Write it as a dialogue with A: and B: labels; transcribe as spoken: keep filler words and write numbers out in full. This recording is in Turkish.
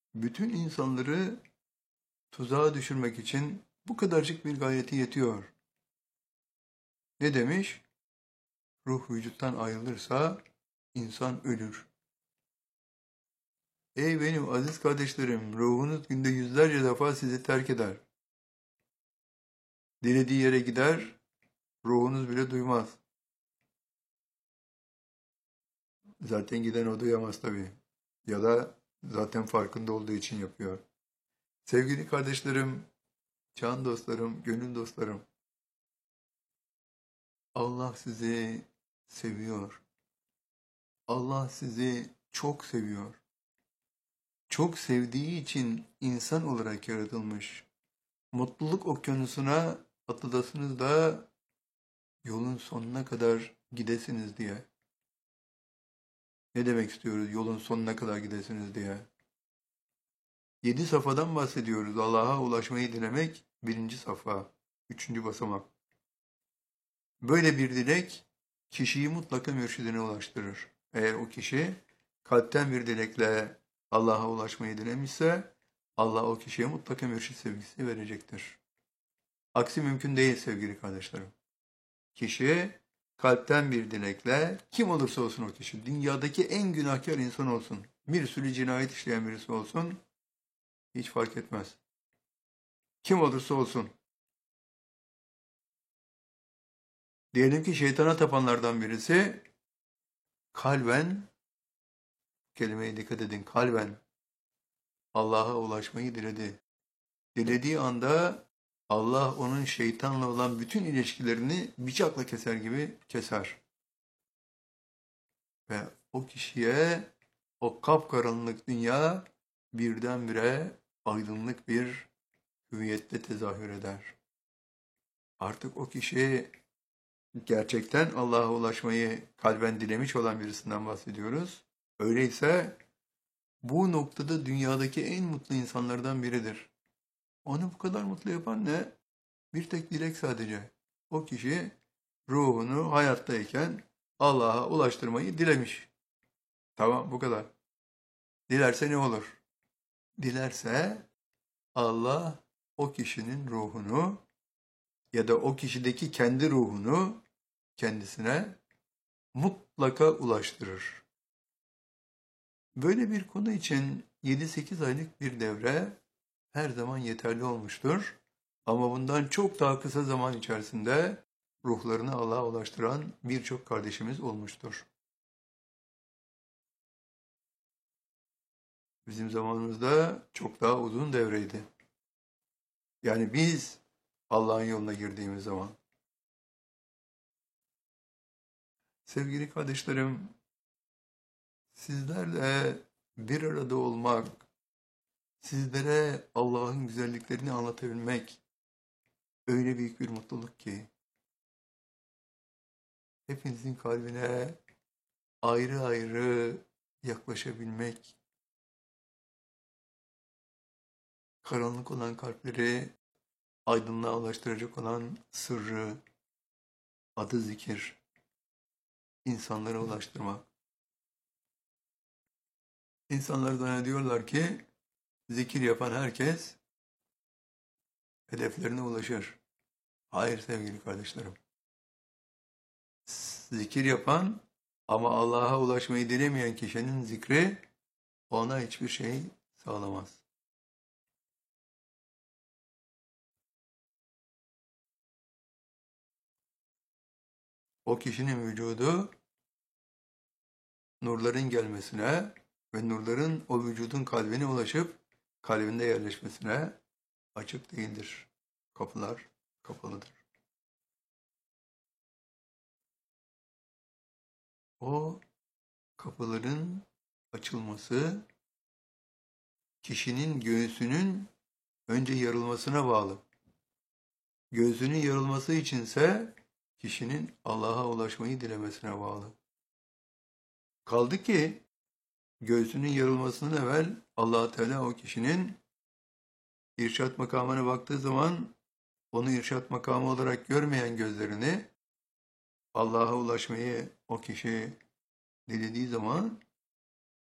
A: bütün insanları tuzağa düşürmek için bu kadarcık bir gayreti yetiyor. Ne demiş? Ruh vücuttan ayrılırsa insan ölür. Ey benim aziz kardeşlerim, ruhunuz günde yüzlerce defa sizi terk eder. Dilediği yere gider, ruhunuz bile duymaz. Zaten giden o duyamaz tabii. Ya da zaten farkında olduğu için yapıyor. Sevgili kardeşlerim, can dostlarım, gönül dostlarım, Allah sizi seviyor. Allah sizi çok seviyor. Çok sevdiği için insan olarak yaratılmış. Mutluluk okyanusuna atılasınız da yolun sonuna kadar gidesiniz diye. Ne demek istiyoruz yolun sonuna kadar gidesiniz diye? Yedi safhadan bahsediyoruz. Allah'a ulaşmayı dilemek birinci safha, üçüncü basamak. Böyle bir dilek kişiyi mutlaka mürşidine ulaştırır. Eğer o kişi kalpten bir dilekle Allah'a ulaşmayı dilemişse Allah o kişiye mutlaka mürşid sevgisi verecektir. Aksi mümkün değil sevgili kardeşlerim. Kişi kalpten bir dilekle kim olursa olsun o kişi, dünyadaki en günahkar insan olsun, bir sürü cinayet işleyen birisi olsun, hiç fark etmez. Kim olursa olsun. Diyelim ki şeytana tapanlardan birisi kalben, kelimeye dikkat edin, kalben Allah'a ulaşmayı diledi. Dilediği anda Allah onun şeytanla olan bütün ilişkilerini bıçakla keser gibi keser. Ve o kişiye o kapkaranlık dünya birdenbire aydınlık bir hüviyette tezahür eder. Artık o kişi gerçekten Allah'a ulaşmayı kalben dilemiş olan birisinden bahsediyoruz. Öyleyse bu noktada dünyadaki en mutlu insanlardan biridir. Onu bu kadar mutlu yapan ne? Bir tek dilek sadece. O kişi ruhunu hayattayken Allah'a ulaştırmayı dilemiş. Tamam, bu kadar. Dilerse ne olur? Dilerse Allah o kişinin ruhunu ya da o kişideki kendi ruhunu kendisine mutlaka ulaştırır. Böyle bir konu için yedi sekiz aylık bir devre her zaman yeterli olmuştur. Ama bundan çok daha kısa zaman içerisinde ruhlarını Allah'a ulaştıran birçok kardeşimiz olmuştur. Bizim zamanımızda çok daha uzun devreydi. Yani biz Allah'ın yoluna girdiğimiz zaman. Sevgili kardeşlerim, sizlerle bir arada olmak, sizlere Allah'ın güzelliklerini anlatabilmek öyle büyük bir mutluluk ki hepinizin kalbine ayrı ayrı yaklaşabilmek, karanlık olan kalpleri aydınlığa ulaştıracak olan sırrı, adı zikir, insanlara ulaştırmak. İnsanlar zannediyorlar ki zikir yapan herkes hedeflerine ulaşır. Hayır sevgili kardeşlerim. Zikir yapan ama Allah'a ulaşmayı dilemeyen kişinin zikri ona hiçbir şey sağlamaz. O kişinin vücudu nurların gelmesine ve nurların o vücudun kalbine ulaşıp kalbinde yerleşmesine açık değildir. Kapılar kapalıdır. O kapıların açılması kişinin göğsünün önce yarılmasına bağlı. Göğsünün yarılması içinse kişinin Allah'a ulaşmayı dilemesine bağlı. Kaldı ki göğsünün yarılmasından evvel Allah Teala o kişinin irşat makamına baktığı zaman onu irşat makamı olarak görmeyen gözlerini Allah'a ulaşmayı o kişi dilediği zaman